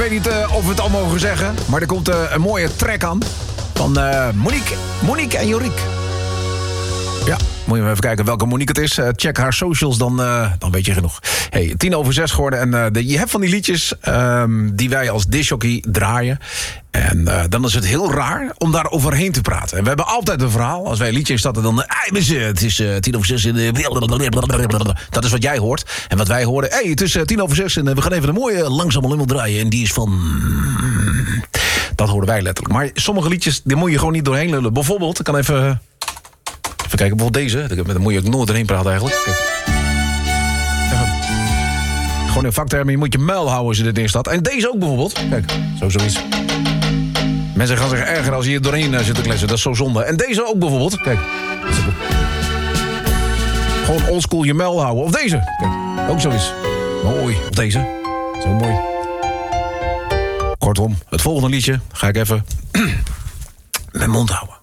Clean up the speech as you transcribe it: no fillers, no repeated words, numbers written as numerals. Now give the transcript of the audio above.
Ik weet niet of we het al mogen zeggen, maar er komt een mooie track aan van Monique en Joriek. Ja, moet je even kijken welke Monique het is. Check haar socials, dan weet je genoeg. Hey, 5:10 geworden en je hebt van die liedjes die wij als discjockey draaien. En dan is het heel raar om daar overheen te praten. En we hebben altijd een verhaal. Als wij een liedje starten, dan... het is 5:10 en... Dat is wat jij hoort. En wat wij horen... het is 5:10 en we gaan even een mooie langzame lummel draaien. En die is van... Dat horen wij letterlijk. Maar sommige liedjes, die moet je gewoon niet doorheen lullen. Bijvoorbeeld, ik kan even kijken, bijvoorbeeld deze. Daar moet je ook nooit doorheen praten eigenlijk. Kijk. Gewoon in vaktermen, je moet je muil houden als je dit in staat. En deze ook bijvoorbeeld. Kijk, zoiets. Mensen gaan zich ergeren als je hier doorheen zit te kletsen. Dat is zo zonde. En deze ook bijvoorbeeld. Kijk. Gewoon oldschool je muil houden. Of deze. Kijk, ook zoiets. Mooi. Of deze. Zo mooi. Kortom, het volgende liedje ga ik even mijn mond houden.